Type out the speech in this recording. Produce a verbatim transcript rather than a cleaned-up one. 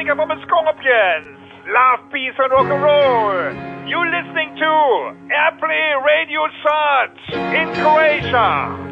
Veronica from the Scorpions. Love, peace, and rock and roll. You're listening to Airplay Radio Chart in Croatia.